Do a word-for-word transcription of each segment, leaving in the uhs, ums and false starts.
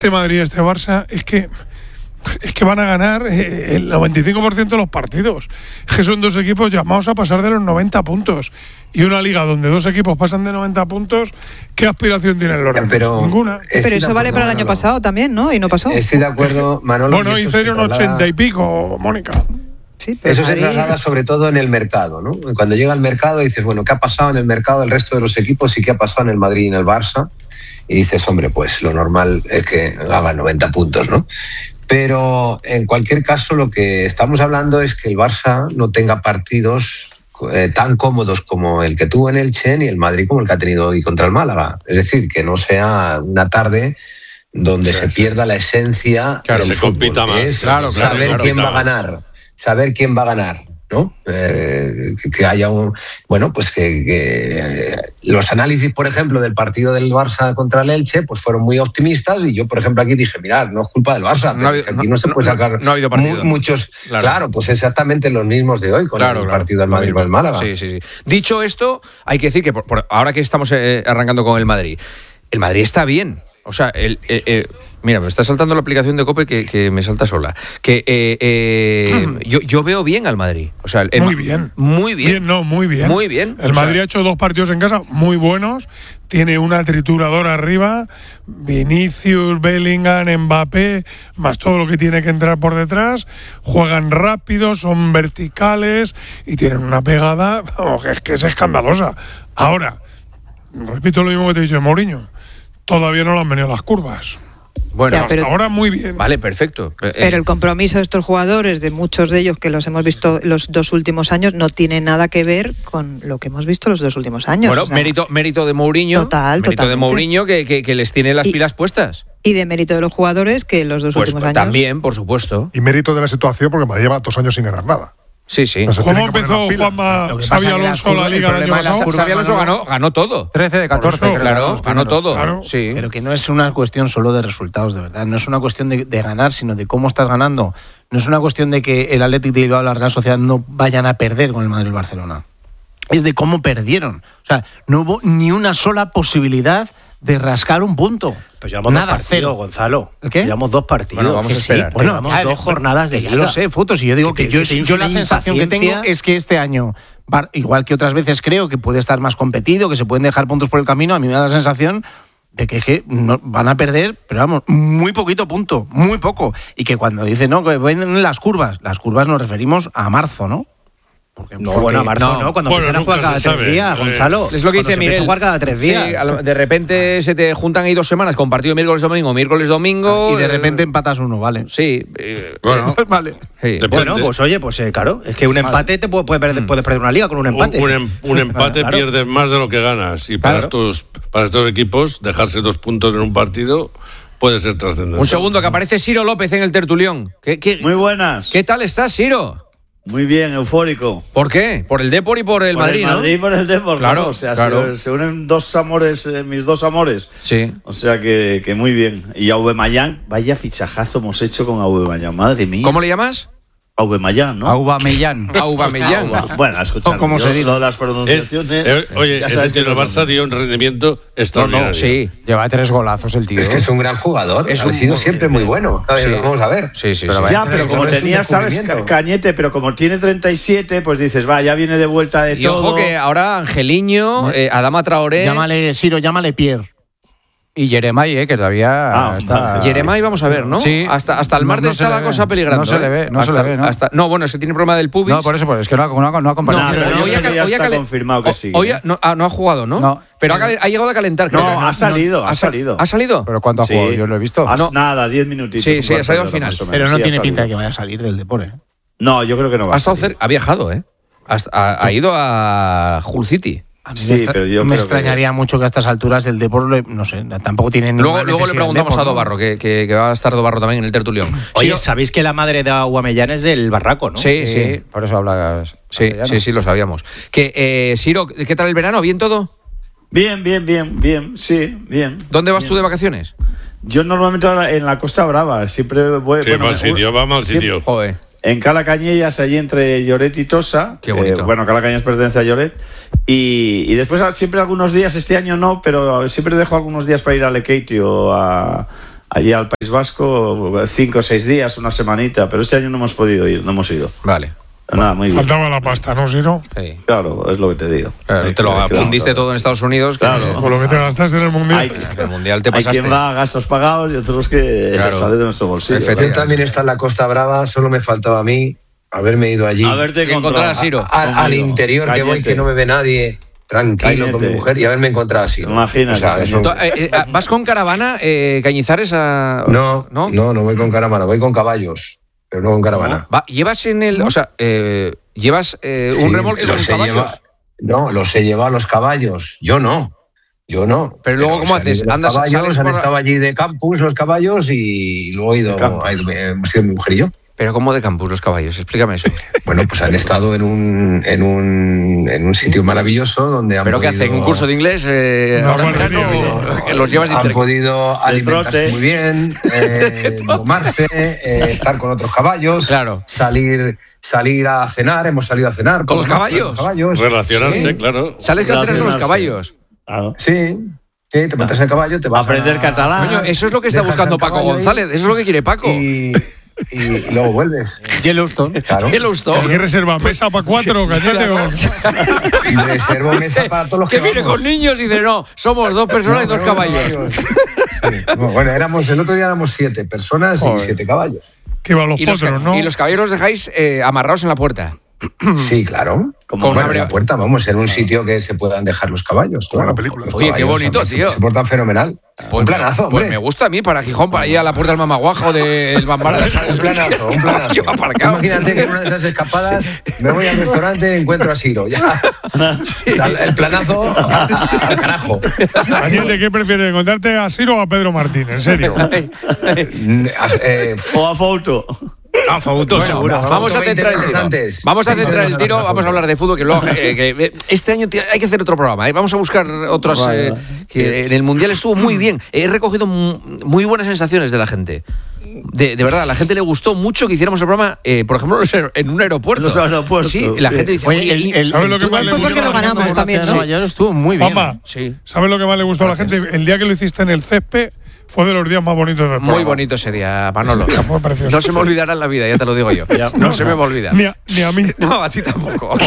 este Madrid, este Barça, es que es que van a ganar el noventa y cinco por ciento de los partidos. Es que son dos equipos llamados a pasar de los noventa puntos. Y una liga donde dos equipos pasan de noventa puntos, ¿qué aspiración tienen los Reds? Pero, ninguna. Pero eso vale para el año pasado también, ¿no? Y no pasó. Estoy de acuerdo, Manolo. Bueno, hicieron ochenta y pico, Mónica. Sí, pero eso Madrid... se traslada sobre todo en el mercado, ¿no? Cuando llega al mercado dices, bueno, ¿qué ha pasado en el mercado del resto de los equipos y qué ha pasado en el Madrid y en el Barça? Y dices, hombre, pues lo normal es que haga noventa puntos, ¿no? Pero en cualquier caso lo que estamos hablando es que el Barça no tenga partidos eh, tan cómodos como el que tuvo en Elche ni el Madrid como el que ha tenido hoy contra el Málaga. Es decir, que no sea una tarde donde sí, se pierda la esencia claro, del se fútbol, compita más. Es claro, claro, saber claro, quién claro, va a ganar, saber quién va a ganar, ¿no? Eh, que, que haya un... Bueno, pues que, que eh, los análisis, por ejemplo, del partido del Barça contra el Elche, pues fueron muy optimistas y yo, por ejemplo, aquí dije, mirad, no es culpa del Barça, pero no habido, es que aquí no, no se puede sacar no, no ha habido partido. Mu- muchos... Claro. claro, pues exactamente los mismos de hoy con claro, el claro, partido del Madrid con el Málaga. Sí, sí, sí. Dicho esto, hay que decir que por, por, ahora que estamos eh, arrancando con el Madrid, el Madrid está bien. O sea, el... el, el mira, me está saltando la aplicación de COPE que, que me salta sola. Que eh, eh, hmm. yo, yo veo bien al Madrid. O sea, el, muy bien. Muy bien. bien. No, muy bien. Muy bien. El o Madrid sea, ha hecho dos partidos en casa muy buenos. Tiene una trituradora arriba. Vinicius, Bellingham, Mbappé, más todo lo que tiene que entrar por detrás. Juegan rápido, son verticales y tienen una pegada oh, que, es, que es escandalosa. Ahora, repito lo mismo que te he dicho de Mourinho. Todavía no le han venido las curvas. Bueno, pero hasta pero, ahora muy bien. Vale, perfecto. Pero el compromiso de estos jugadores, de muchos de ellos que los hemos visto los dos últimos años, no tiene nada que ver con lo que hemos visto los dos últimos años. Bueno, o sea, mérito, mérito de Mourinho. Total, mérito totalmente. de Mourinho que, que, que les tiene las y, pilas puestas. Y de mérito de los jugadores que los dos pues, últimos años. También, por supuesto. Y mérito de la situación porque Madrid lleva dos años sin ganar nada. Sí, sí. O sea, ¿cómo empezó Juanma Xabi Alonso la Liga el año pasado? Xabi Alonso ganó, ganó todo. trece de catorce, eso, claro, ganó todo. Claro. Sí. Pero que no es una cuestión solo de resultados, de verdad. No es una cuestión de, de ganar, sino de cómo estás ganando. No es una cuestión de que el Athletic de Bilbao y la Real Sociedad no vayan a perder con el Madrid y el Barcelona. Es de cómo perdieron. O sea, no hubo ni una sola posibilidad de rascar un punto. Pues llevamos Nada, dos partidos, cero. Gonzalo. ¿El qué? Llevamos dos partidos. Bueno, vamos a esperar. Sí, bueno, llevamos ya, dos jornadas de ya liga. lo sé, fotos. Y yo digo que, que yo, que yo la sensación que tengo es que este año, igual que otras veces creo que puede estar más competido, que se pueden dejar puntos por el camino, a mí me da la sensación de que, que no, van a perder, pero vamos, muy poquito punto, muy poco. Y que cuando dicen, no, que ven las curvas, las curvas nos referimos a marzo, ¿no? Porque, no, porque, bueno, a marzo no, no cuando bueno, empiezan a jugar cada tres días, eh, Gonzalo. Es lo que dice Miguel. A jugar cada tres días. Sí, de repente se te juntan ahí dos semanas con partido miércoles domingo, miércoles domingo. Y de repente empatas uno, ¿vale? Sí. Eh, bueno, eh, vale. Sí. Bueno, pues oye, pues eh, claro, es que un empate te puede, puede perder, puedes perder una liga con un empate. Un, un, un empate claro. Pierdes más de lo que ganas. Y para, claro. estos, para estos equipos, dejarse dos puntos en un partido puede ser trascendente. Un segundo, que aparece Ciro López en el tertulión. ¿Qué, qué, Muy buenas. ¿Qué tal estás, Ciro? Muy bien, eufórico. ¿Por qué? Por el Depor y por el por Madrid, el Madrid ¿no? y por el Depor, claro, ¿no? O sea, claro. se, se unen dos amores, eh, mis dos amores. Sí. O sea que, que muy bien. Y Aubameyang, vaya fichajazo hemos hecho con Aubameyang, madre mía. ¿Cómo le llamas? Aubameyang, ¿no? Aubameyang. Aubameyang. Bueno, escuchad, ¿cómo se dice? Lo de las pronunciaciones. Es, eh, oye, es el que el Barça dio un rendimiento extraordinario. No, no, sí. Lleva tres golazos el tío. Es que es un gran jugador. Es ha un sido muy, siempre muy bueno. A ver, sí. Vamos a ver. Sí, sí, pero sí. Ya, pero como tenía, sabes, Cañete, pero como tiene treinta y siete, pues dices, va, ya viene de vuelta de y todo. Y ojo que ahora Angeliño, eh, Adama Traoré. Llámale, Ciro, llámale Pierre. Y Jeremai, eh, que todavía ah, está... Jeremai, vamos a ver, ¿no? Sí. Hasta, hasta el martes no, no está la ve. cosa peligrando. No se le ve, no hasta, se le ve, ¿no? Hasta, no, bueno, es que tiene problema del pubis. No, por eso, pues, es que no ha, no, no ha compartido. No, no, hoy ha, ya hoy está calen... confirmado que sí. Hoy ha, no, ah, no ha jugado, ¿no? No. Pero ha, ha llegado a calentar, creo. No, que ha salido, ha salido. ¿Ha salido? ¿Pero cuánto ha sí. jugado? Yo lo he visto. Has, no. Nada, diez minutitos. Sí, sí, ha salido al final. Pero no sí, tiene pinta de que vaya a salir del deporte. No, yo creo que no va ha a salir. Ha viajado, ¿eh? Ha, ha, ha ido a Hull City. A mí sí, me, extra- pero yo me creo extrañaría que... mucho que a estas alturas el deporte, no sé, tampoco tiene ninguna Luego, luego le preguntamos Depor, a Dobarro, ¿no? que, que, que va a estar Dobarro también en el tertulión. Oye, sí, ¿sabéis que la madre de Aubameyang es del Barraco, no? Sí, sí. sí. Por eso hablas. Sí, sí, sí, lo sabíamos. Que, eh, Ciro, ¿qué tal el verano? ¿Bien todo? Bien, bien, bien, bien, sí, bien. ¿Dónde vas bien. tú de vacaciones? Yo normalmente en la Costa Brava, siempre voy... Sí, bueno, mal sitio, va mal sitio. Joder. En Cala Cañellas, allí entre Lloret y Tosa. Qué bonito. Eh, bueno, Cala Cañellas pertenece a Lloret. Y, y después siempre algunos días, este año no, pero siempre dejo algunos días para ir a Lekeitio, a, allí al País Vasco, cinco o seis días, una semanita, pero este año no hemos podido ir, no hemos ido. Vale. Nada, muy bien. Faltaba la pasta, ¿no, Siro? Sí. Claro, es lo que te digo. Claro, te lo fundiste todo en Estados Unidos. Claro. Por lo que te gastaste en el Mundial. Hay, En el Mundial te hay pasaste. quien va a gastos pagados y otros que Claro. sale de nuestro bolsillo. Efectivamente. Yo también está en la Costa Brava, solo me faltaba a mí haberme ido allí. A verte Y encontrar a Ciro. al, al interior que voy, que no me ve nadie, tranquilo con mi Cañete. mujer y haberme encontrado así. Imagínate. O sea, eso- To- eh, eh, ¿Vas con caravana, eh, Cañizares? A... no, ¿No? no, no voy con caravana, voy con caballos, pero no con caravana. Va, ¿Llevas en el. O sea, eh, ¿llevas eh, un Sí, remolque con los los he caballos? llevado- no, los he llevado a los cabalos. Yo no. Yo no. Pero luego, ¿cómo se han haces? ido Los Andas- caballos sales han por- estado allí de campus los caballos y luego he ido, De campus. ha ido- hemos ido mi mujer y yo. Pero ¿cómo de campus los caballos? Explícame eso. Bueno, pues han estado en un, en un, en un sitio maravilloso donde han ¿Pero qué podido, hacen? ¿Un curso de inglés? Eh, No, ahora en bueno, verano, no, no, que los llevas de han intercambio. podido alimentarse trote. muy bien, eh, domarse, eh, estar con otros caballos, Claro. salir, salir a cenar, hemos salido a cenar. ¿Con los caballos? caballos. Relacionarse, Sí, claro. ¿Sales a cenar con los Relacionarse. caballos? Claro. sí, sí, te montas en caballo, te vas Aprender a catalán. Coño, eso es lo que está dejas buscando el Paco caballo ahí González. Eso es lo que quiere Paco. Y, y luego vuelves. Yellowstone. Claro. Yellowstone. ¿Qué reserva? ¿Mesa para cuatro, Cañete? o- Reservo mesa para todos los que, Que viene vamos. con niños y dice, no, somos dos personas y dos No, no, caballos. no, sí. No, bueno, éramos, el otro día éramos siete personas Joder. y siete caballos. Que iban los Y los, potros, ca- ¿no? y los caballos los dejáis eh, amarrados en la puerta. Sí, claro. Como Bueno, una en la puerta, vamos, en un sitio que se puedan dejar los caballos. Claro. Buena película. Los Oye, qué caballos bonito, se- tío. Se portan fenomenal. un planazo, Pues hombre. me gusta a mí para Gijón, para ir a la puerta del Mamaguajo del Bambara. Un planazo, un planazo. Yo aparcado. Imagínate que en una de esas escapadas me voy al restaurante y encuentro a Siro. Ya. El planazo al carajo. Cañete, ¿qué prefieres? ¿Encontrarte a Siro o a Pedro Martín? En serio. Eh, O a foto. Ah, Fauto, Bueno, seguro. no, Vamos a veinte centrar el minutos tiro. antes. Vamos a veinte centrar el minutos tiro, antes, vamos a hablar de fútbol, que luego eh, que este año t- hay que hacer otro programa. ¿eh? Vamos a buscar otros Vale, eh, vale. que en el Mundial estuvo muy bien. He recogido mu- muy buenas sensaciones de la gente. De, de verdad, a la gente le gustó mucho que hiciéramos el programa, eh, por ejemplo, en un aeropuerto. Los aeropuertos, Sí, la sí. gente dice, Oye, oye, el, el, ¿Sabes el lo que más le Fue gustó? porque lo ganamos también, Nueva sí. York estuvo muy bien. Juanma, sí. ¿sabes lo que más le gustó a la gente? El día que lo hiciste en el césped fue de los días más bonitos del programa. Muy bonito ese día, Manolo. Ese día fue precioso. No se me olvidará en la vida, ya te lo digo yo. No se me va a olvidar. Ni a, ni a mí. No, a ti tampoco.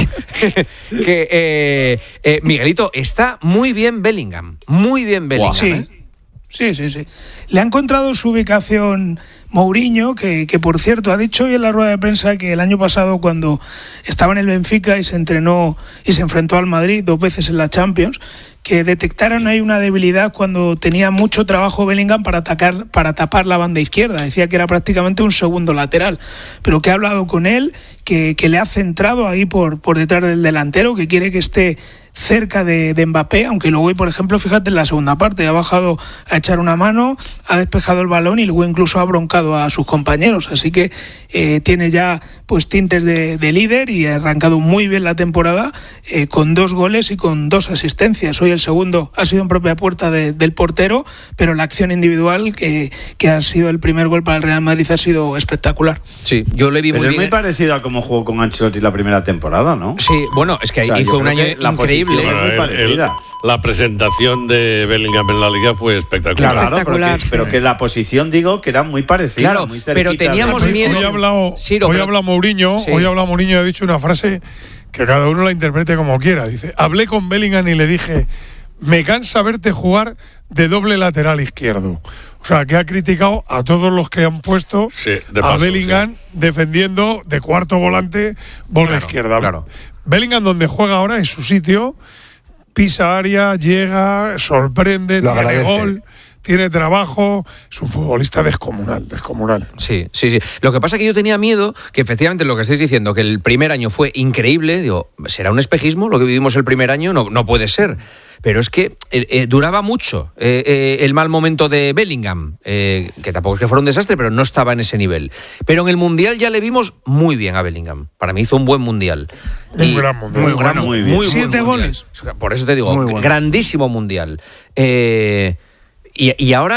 que eh, eh, Miguelito, está muy bien Bellingham. Muy bien Bellingham. Sí, ¿eh? sí, sí, sí. Le ha encontrado su ubicación Mourinho, que, que por cierto ha dicho hoy en la rueda de prensa que el año pasado cuando estaba en el Benfica y se entrenó y se enfrentó al Madrid dos veces en la Champions, que detectaron ahí una debilidad cuando tenía mucho trabajo Bellingham para atacar, para tapar la banda izquierda. Decía que era prácticamente un segundo lateral, pero que ha hablado con él, que, que le ha centrado ahí por, por detrás del delantero, que quiere que esté cerca de, de Mbappé, aunque luego, por ejemplo, fíjate en la segunda parte, ha bajado a echar una mano, ha despejado el balón y luego incluso ha broncado a sus compañeros, así que eh, tiene ya pues tintes de, de líder y ha arrancado muy bien la temporada eh, con dos goles y con dos asistencias. Hoy el segundo ha sido en propia puerta de, del portero, pero la acción individual que, que ha sido el primer gol para el Real Madrid ha sido espectacular. Sí, yo le vi Pero muy es bien. muy parecido a cómo jugó con Ancelotti la primera temporada, ¿no? Sí, bueno, es que O sea, hizo yo un creo año que la increíble. posición es muy el- el- parecida. la presentación de Bellingham en la liga fue espectacular. Claro, pero Espectacular, que, sí. pero que la posición, digo, que era muy parecida. Claro, muy pero cerquita teníamos de- Hoy, miedo. hoy ha hablado, Siro, hoy pero- habla Mourinho, Sí. hoy habla Mourinho y ha dicho una frase que cada uno la interprete como quiera. Dice, hablé con Bellingham y le dije, me cansa verte jugar de doble lateral izquierdo. O sea, que ha criticado a todos los que han puesto Sí, de a paso, Bellingham defendiendo de cuarto volante, bola Claro, izquierda. claro. Bellingham, donde juega ahora, es su sitio, pisa área, llega, sorprende, Lo tiene agradece. gol, tiene trabajo, es un futbolista descomunal, descomunal. Sí, sí, sí. Lo que pasa es que yo tenía miedo que efectivamente lo que estáis diciendo, que el primer año fue increíble, digo, ¿será un espejismo lo que vivimos el primer año? No, no puede ser. Pero es que eh, eh, duraba mucho eh, eh, el mal momento de Bellingham, eh, que tampoco es que fuera un desastre, pero no estaba en ese nivel. Pero en el Mundial ya le vimos muy bien a Bellingham. Para mí hizo un buen Mundial. Un gran Mundial. Muy, gran, Muy muy, bien. muy buen Siete Mundial. goles. Por eso te digo, Muy bueno. grandísimo Mundial. Eh, y, y ahora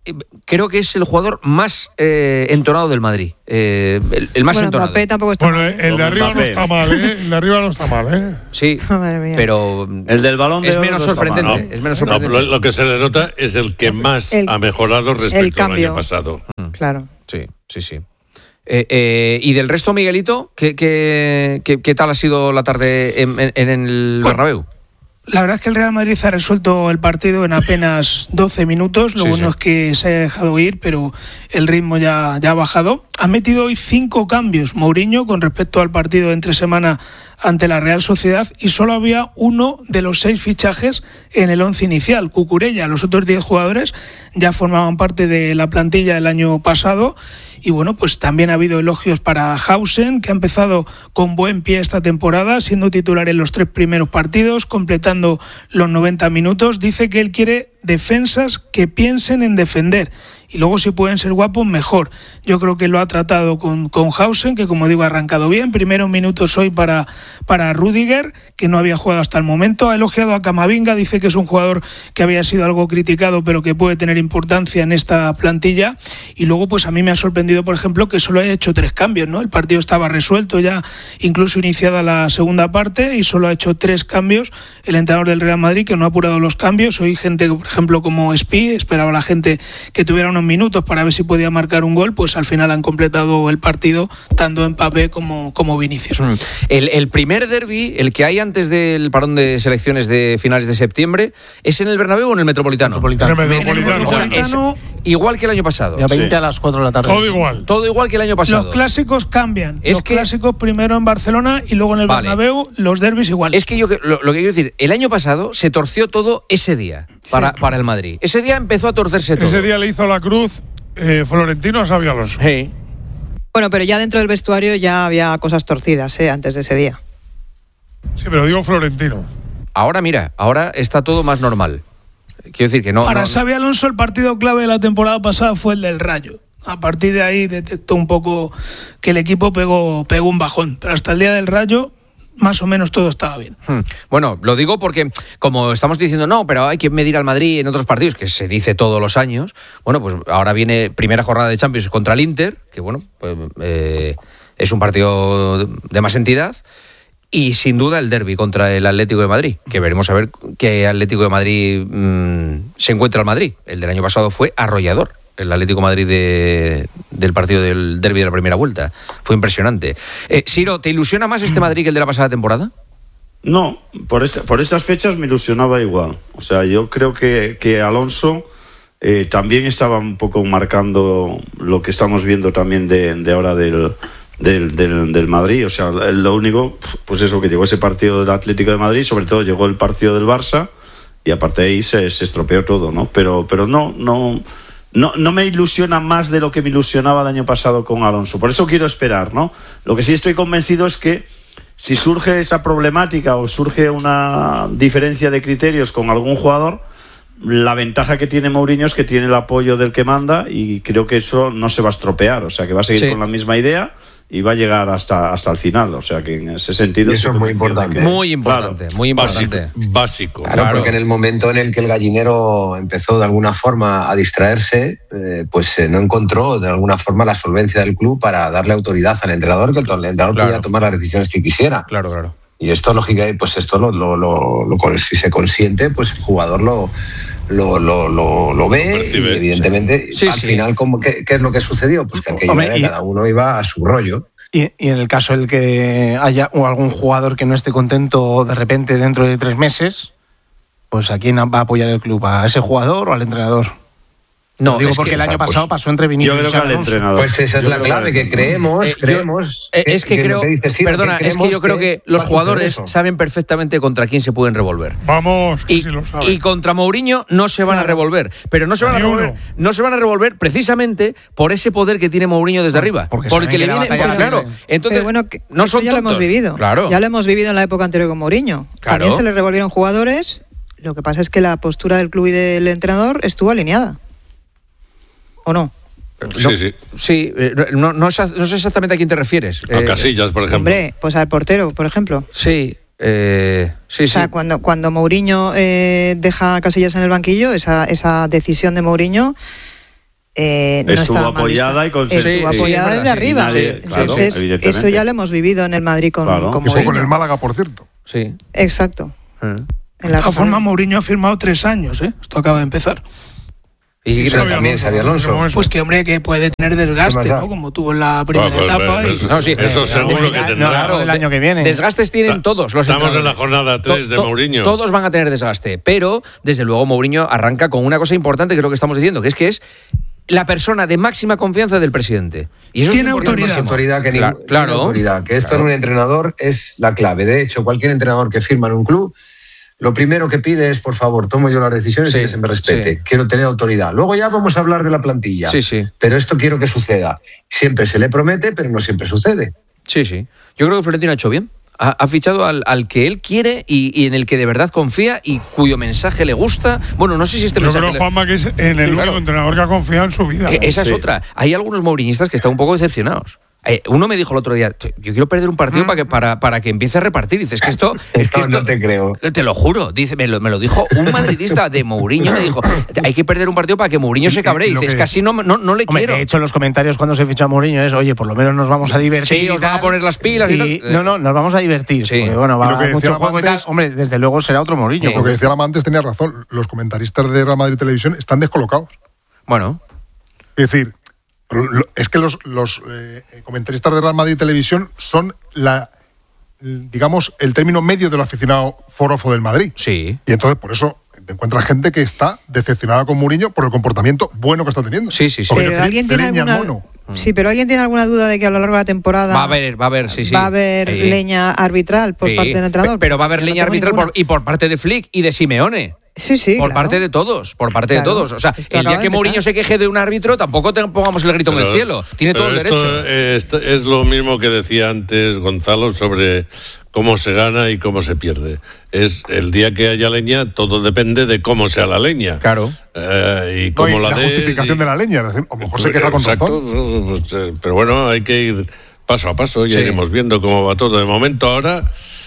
creo que es el jugador más eh, entonado del Madrid. Eh, el, el más bueno, entonado. Mbappé tampoco está Bueno, mal. el de arriba no está mal, ¿eh? El de arriba no está mal, ¿eh? Sí, Madre mía. pero El del balón de es oro menos no está mal, sorprendente. ¿no? Es menos No, sorprendente. pero lo que se le nota es el que más El- ha mejorado respecto el cambio. al año pasado. Claro. Sí, sí, sí. Eh, eh, y del resto, Miguelito, ¿qué, qué, qué, qué tal ha sido la tarde en, en, en el Bueno, Bernabéu? La verdad es que el Real Madrid ha resuelto el partido en apenas doce minutos. Lo Sí, bueno sí. es que se ha dejado ir, pero el ritmo ya, ya ha bajado. Ha metido hoy cinco cambios Mourinho con respecto al partido de entre semana ante la Real Sociedad y solo había uno de los seis fichajes en el once inicial, Cucurella. Los otros diez jugadores ya formaban parte de la plantilla del año pasado. Y bueno, pues también ha habido elogios para Hausen, que ha empezado con buen pie esta temporada, siendo titular en los tres primeros partidos, completando los noventa minutos. Dice que él quiere defensas que piensen en defender. Y luego, si pueden ser guapos, mejor. Yo creo que lo ha tratado con, con Hausen, que como digo ha arrancado bien. Primeros minutos hoy para, para Rüdiger, que no había jugado hasta el momento. Ha elogiado a Camavinga, dice que es un jugador que había sido algo criticado, pero que puede tener importancia en esta plantilla. Y luego, pues a mí me ha sorprendido, por ejemplo, que solo haya hecho tres cambios, ¿no? El partido estaba resuelto ya, incluso iniciada la segunda parte, y solo ha hecho tres cambios el entrenador del Real Madrid, que no ha apurado los cambios. Hoy gente, por ejemplo, como Spi, esperaba la gente que tuviera unos minutos para ver si podía marcar un gol, pues al final han completado el partido tanto Mbappé como, como Vinicius. El, el primer derbi, el que hay antes del parón de selecciones de finales de septiembre, ¿es en el Bernabéu o en el Metropolitano? En el Metropolitano. O sea, es igual que el año pasado. Ya veinte Sí. a las cuatro de la tarde. Todo igual. Todo igual que el año pasado. Los clásicos cambian. Es los que- clásicos primero en Barcelona y luego en el Vale. Bernabéu, los derbis igual. Es que yo lo, lo que quiero decir, el año pasado se torció todo ese día para, para el Madrid. Ese día empezó a torcerse todo. Ese día le hizo la cruz eh, Florentino a Xabi Alonso. Sí. Bueno, pero ya dentro del vestuario ya había cosas torcidas, ¿eh? Antes de ese día. Sí, pero digo Florentino. Ahora mira, ahora está todo más normal. Quiero decir que no. Para no- Xabi Alonso, el partido clave de la temporada pasada fue el del Rayo. A partir de ahí detectó un poco que el equipo pegó, pegó un bajón. Pero hasta el día del Rayo, más o menos todo estaba bien. Hmm. Bueno, lo digo porque, como estamos diciendo, no, pero hay que medir al Madrid en otros partidos, que se dice todos los años. Bueno, pues ahora viene primera jornada de Champions contra el Inter, que bueno, pues eh, es un partido de más entidad. Y sin duda el derbi contra el Atlético de Madrid, que veremos a ver qué Atlético de Madrid mmm, se encuentra al Madrid. El del año pasado fue arrollador, el Atlético de Madrid de, del partido del derbi de la primera vuelta. Fue impresionante. Eh, Siro, ¿te ilusiona más este Madrid que el de la pasada temporada? No, por, esta- por estas fechas me ilusionaba igual. O sea, yo creo que, que Alonso eh, también estaba un poco marcando lo que estamos viendo también de, de ahora del, del, del, del Madrid. O sea, lo único, pues eso, que llegó ese partido del Atlético de Madrid, sobre todo llegó el partido del Barça, y aparte de ahí se, se estropeó todo, ¿no? Pero, pero no, no, no, no me ilusiona más de lo que me ilusionaba el año pasado con Alonso. Por eso quiero esperar, ¿no? Lo que sí estoy convencido es que si surge esa problemática o surge una diferencia de criterios con algún jugador, la ventaja que tiene Mourinho es que tiene el apoyo del que manda, y creo que eso no se va a estropear. O sea, que va a seguir Sí. con la misma idea y va a llegar hasta, hasta el final. O sea, que en ese sentido... Y eso es muy importante. Muy importante, muy importante. Básico. básico. Claro, Claro. porque en el momento en el que el gallinero empezó de alguna forma a distraerse, eh, pues eh, no encontró de alguna forma la solvencia del club para darle autoridad al entrenador, que el entrenador Claro. podía tomar las decisiones que quisiera. Claro, claro. Y esto, lógica, pues esto lo, lo, lo, lo- si se consiente, pues el jugador lo, lo, lo, lo, lo ve, Lo percibe, y evidentemente, sí. Sí, al sí. final, ¿cómo, qué, qué es lo que sucedió? Pues que aquello Hombre, era, y- cada uno iba a su rollo. Y, y en el caso el que haya o algún jugador que no esté contento de repente dentro de tres meses, pues ¿a quién va a apoyar el club? ¿A ese jugador o al entrenador? No, Lo digo es porque que, el año pues, pasado pasó entre Vinicius Yo creo y que al Alonso. entrenador. Pues esa es Yo la creo que clave, al que entrenador. creemos, Eh, yo- creemos... Eh, es que lo creo, dice Ciro, perdona, que es que yo creemos creo que, va los a suceder jugadores eso. saben perfectamente contra quién se pueden revolver. Vamos, que Y, sí lo saben. y contra Mourinho no se van a revolver, pero no se van a Ni revolver, uno. no se van a revolver precisamente por ese poder que tiene Mourinho desde arriba, porque saben porque que le la viene, batalla la claro. tienen. Entonces, Pero bueno, que no eso son ya lo hemos tontos. vivido. Claro. Ya lo hemos vivido en la época anterior con Mourinho. Claro. También se le revolvieron jugadores. Lo que pasa es que la postura del club y del entrenador estuvo alineada. ¿O no? No, Sí, sí. sí, eh, no, no sé, no sé exactamente a quién te refieres. A Eh, Casillas, por ejemplo. Hombre, pues al portero, por ejemplo. Sí, eh, sí, O sea, sí. cuando, cuando Mourinho eh, deja a Casillas en el banquillo, esa, esa decisión de Mourinho Eh, no estuvo estaba mal apoyada vista. y con estuvo sí, apoyada sí, desde arriba. nadie, claro, Entonces, eso ya lo hemos vivido en el Madrid con, claro. con Y fue con Mourinho. el Málaga, por cierto. Sí. Exacto. Mm. En De todas formas, Mourinho ha firmado tres años, ¿eh? Esto acaba de empezar. Y Pero también Xabi Alonso. Pues que, hombre, que puede tener desgaste, ¿no? Como tuvo en la primera Bueno, pues, etapa. pues, y... no, sí, eso Eh, seguro que tendrá. Claro, el año que viene. Desgastes tienen todos los Estamos en la entrenadores. jornada tres de To- to- Mourinho. Todos van a tener desgaste, pero desde luego Mourinho arranca con una cosa importante, que es lo que estamos diciendo, que es que es la persona de máxima confianza del presidente. Y eso Tiene es autoridad. autoridad que, Claro, ningún- claro. tiene autoridad, que esto Claro. en un entrenador es la clave. De hecho, cualquier entrenador que firma en un club, lo primero que pide es, por favor, tomo yo las decisiones Sí, y que se me respete. sí. Quiero tener autoridad. Luego ya vamos a hablar de la plantilla. Sí, sí. Pero esto quiero que suceda. Siempre se le promete, pero no siempre sucede. Sí, sí. Yo creo que Florentino ha hecho bien. Ha, ha fichado al, al que él quiere y, y en el que de verdad confía y cuyo mensaje le gusta. Bueno, no sé si este Yo mensaje... creo, le- Juanma, que es en el Sí, único claro. entrenador que ha confiado en su vida. Eh, Esa es Sí. otra. Hay algunos mourinistas que están un poco decepcionados. Eh, uno me dijo el otro día, yo quiero perder un partido para que para, para que empiece a repartir. Dices que esto, es que No, esto no te creo. te lo juro. Dice, me lo, me lo dijo un madridista de Mourinho. Me dijo, hay que perder un partido para que Mourinho se cabree. Lo Dices, que- que así no, no, no le Hombre, quiero. de hecho, los comentarios cuando se ficha a Mourinho es, oye, por lo menos nos vamos a divertir. Sí, y os van a tal. poner las pilas y Y- tal. No, no, nos vamos a divertir. Sí. Porque, bueno, Y va lo que decía mucho juego y tal. Amantes- Hombre, desde luego será otro Mourinho. Lo que decía Lama antes tenía razón. Los comentaristas de Real Madrid Televisión están descolocados. Bueno, Es decir, lo- es que los, los eh, comentaristas de Real Madrid Televisión son la, digamos, el término medio del aficionado forofo del Madrid. sí. Y entonces, por eso, te encuentras gente que está decepcionada con Mourinho por el comportamiento bueno que está teniendo. Sí, sí, sí. Porque Pero te- alguien te tiene leña alguna mono. Sí, pero alguien tiene alguna duda de que a lo largo de la temporada Va a haber, va a haber, sí, sí. va a haber Sí. leña arbitral por Sí. parte del entrenador. Pero va a haber Yo no leña tengo arbitral ninguna. por- y por parte de Flick y de Simeone. Sí, sí. Por claro. parte de todos, por parte Claro. de todos. O sea, Esto el acaba día de que empezar. Mourinho se queje de un árbitro, tampoco te pongamos el grito en el cielo. Tiene todo el pero esto, derecho. eh, esto es lo mismo que decía antes Gonzalo sobre cómo se gana y cómo se pierde. Es el día que haya leña, todo depende de cómo sea la leña. Claro. Eh, y No, cómo y la, la des justificación y- de la leña. Es decir, a lo mejor se queja con Exacto, razón. pues, eh, pero bueno, hay que ir paso a paso, ya Sí. iremos viendo cómo va todo. De momento ahora,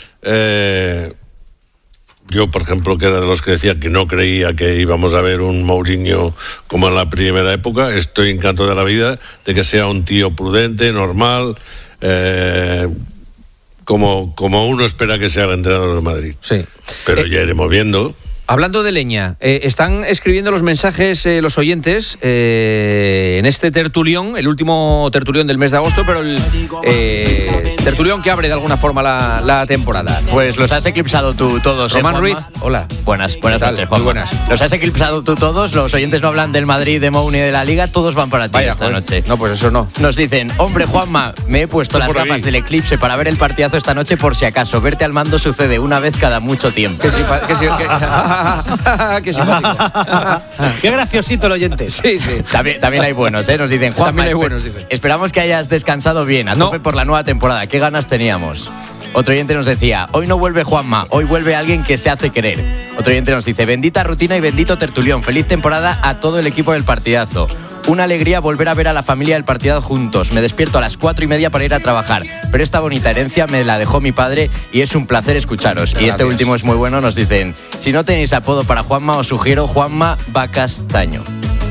eh, yo por ejemplo, que era de los que decía que no creía que íbamos a ver un Mourinho como en la primera época, estoy encanto de la vida de que sea un tío prudente, normal, eh, como, como uno espera que sea el entrenador de Madrid. Sí. Pero Eh, ya iremos viendo. Hablando de leña, eh, están escribiendo los mensajes eh, los oyentes eh, en este tertulión, el último tertulión del mes de agosto, pero el eh, tertulión que abre de alguna forma la, la temporada. Pues los has eclipsado tú todos, ¿eh, Román Juanma? Ruiz, hola. Buenas, buenas ¿Qué tal? noches, Muy Juanma. buenas. Los has eclipsado tú todos, los oyentes no hablan del Madrid, de Mou ni de la Liga, todos van para ti Vaya, esta joder. noche. No, pues eso no. Nos dicen, hombre Juanma, me he puesto Tú las por ahí. gafas del eclipse para ver el partidazo esta noche por si acaso. Verte al mando sucede una vez cada mucho tiempo. Que simpa- que si- que- qué simpático. Qué graciosito el oyente. Sí, sí. También, también hay buenos, ¿eh? Nos dicen, Juanma, También hay esper- buenos, dicen. esperamos que hayas descansado bien, a No. tope por la nueva temporada. ¿Qué ganas teníamos? Otro oyente nos decía, hoy no vuelve Juanma, hoy vuelve alguien que se hace querer. Otro oyente nos dice, bendita rutina y bendito tertulión, feliz temporada a todo el equipo del partidazo. Una alegría volver a ver a la familia del partidazo juntos. Me despierto a las cuatro y media para ir a trabajar. Pero esta bonita herencia me la dejó mi padre y es un placer escucharos. Y este último es muy bueno, nos dicen, si no tenéis apodo para Juanma, os sugiero Juanma Bacastaño.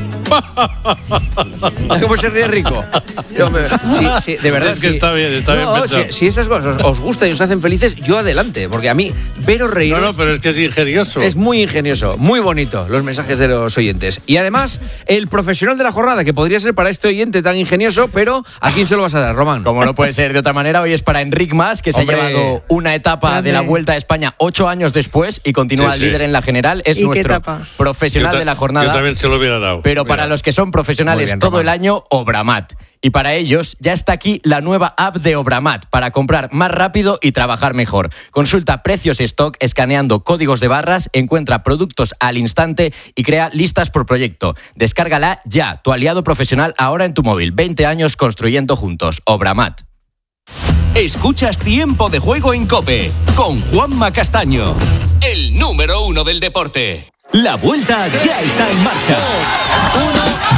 ¿Cómo se ríe rico? Yo me- sí, sí, de verdad. Es que sí. está bien, está bien No, pensado. si, si esas cosas os, os gustan y os hacen felices, yo adelante. Porque a mí, veros reír. No, no, pero es que es ingenioso. Es muy ingenioso, muy bonito los mensajes de los oyentes. Y además, el profesional de la jornada, que podría ser para este oyente tan ingenioso, pero ¿a quién se lo vas a dar, Román? Como no puede ser de otra manera, hoy es para Enric Mas, que se Hombre. ha llevado una etapa Grande. de la Vuelta a España ocho años después y continúa Sí, sí. líder en la general. Es ¿Y qué nuestro etapa? profesional Yo ta- de la Yo jornada. también se lo hubiera dado. Pero Mira. para los que son Muy profesionales bien, todo Román. el año, Obramat. Y para ellos ya está aquí la nueva app de Obramat para comprar más rápido y trabajar mejor. Consulta precios y stock escaneando códigos de barras, encuentra productos al instante y crea listas por proyecto. Descárgala ya, tu aliado profesional ahora en tu móvil. veinte años construyendo juntos. Obramat. Escuchas Tiempo de Juego en COPE con Juanma Castaño, el número uno del deporte. La vuelta ya está en marcha. Uno,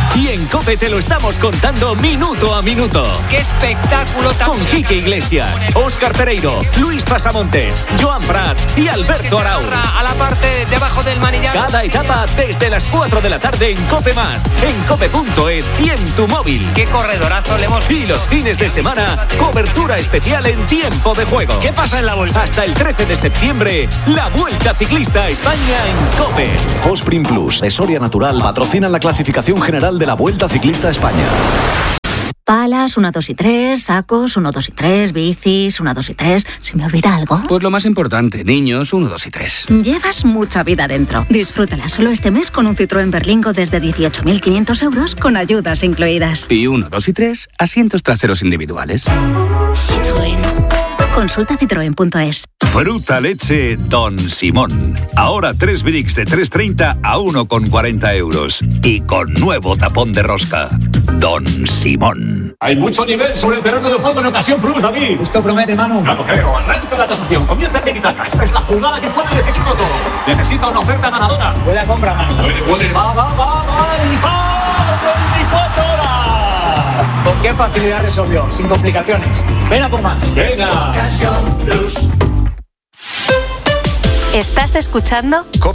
Y en COPE te lo estamos contando minuto a minuto. ¡Qué espectáculo tan... Con Quique Iglesias, Óscar Pereiro, Luis Pasamontes, Joan Prat y Alberto Arau. A la parte debajo del manillar. Cada etapa desde las cuatro de la tarde en COPE Más, en cope punto es y en tu móvil. ¡Qué corredorazo le hemos... Y los fines de semana, cobertura especial en Tiempo de Juego. ¿Qué pasa en la Vuelta? Hasta el trece de septiembre, la Vuelta Ciclista a España en COPE. Fosprin Plus de Soria Natural patrocinan la clasificación general de la Vuelta Ciclista a España. Palas, uno, dos y tres, sacos, uno, dos y tres, bicis, uno, dos y tres. ¿Se me olvida algo? Pues lo más importante, niños, uno, dos y tres. Llevas mucha vida dentro. Disfrútala solo este mes con un Citroën Berlingo desde dieciocho mil quinientos euros con ayudas incluidas. Y uno, dos y tres, asientos traseros individuales. Citroën. Consulta citroen punto es. Fruta leche Don Simón. Ahora tres bricks de tres treinta a uno con cuarenta euros. Y con nuevo tapón de rosca. Don Simón. Hay mucho nivel sobre el terreno de juego en Ocasión Plus, David. Esto promete, Manu. No lo creo. Arranca la tasación. Comienza el tiki-taka. Esta es la jugada que puede decidirlo todo. Necesita una oferta ganadora. Puede compra más. Puede, puede. Va, va, va, va. Y va. veinticuatro horas. ¿Con qué facilidad resolvió? Sin complicaciones. Ven a por más. Venga. ¿Estás escuchando?